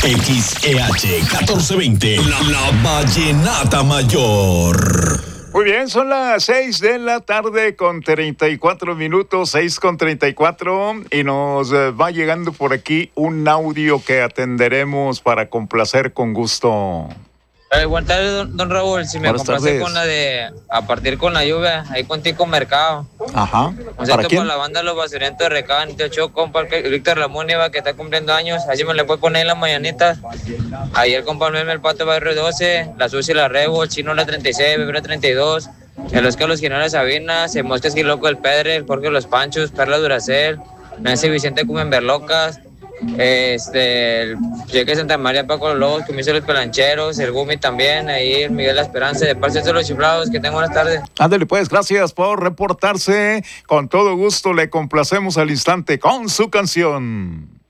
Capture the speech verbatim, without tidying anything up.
X E H catorce veinte, la, la Vallenata Mayor. Muy bien, son las seis de la tarde con treinta y cuatro minutos, seis con treinta y cuatro, y nos va llegando por aquí un audio que atenderemos para complacer con gusto. Eh, buenas tardes, don, don Raúl. Si me Buenas complace tardes. con la de A partir con la lluvia, ahí con Tico Mercado. Ajá. Un ¿Para saludo quién? para la banda Los Basurientos de Recaban, Tío Cho, compa el Víctor Lamúniva, que está cumpliendo años. Así me le puede poner en las mañanitas. Ayer compa el Meme, el Pato Barrio doce, la Susi, la Rebo, el Chino la treinta y seis, Bebé la treinta y dos, el Oscar Los Generales Sabinas, el Mosques y Loco el Pedre, el Jorge Los Panchos, Perla Duracel, Nancy Vicente Cumen Berlocas, este, el Cheque Santa María, Paco los Lobos, Comienzo los Pelancheros, el Gumi también, ahí el Miguel La Esperanza, de parte de los Chiflados. Que tengan buenas tardes. Ándale pues, gracias por reportarse. Con todo gusto le complacemos al instante con su canción.